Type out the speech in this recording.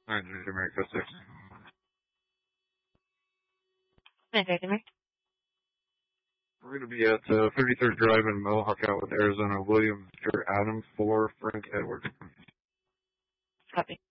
Alright, America 6. Okay, We're going to be at 33rd Drive in Mohawk out with Arizona. William Victor Adam 4 Frank Edward. copy.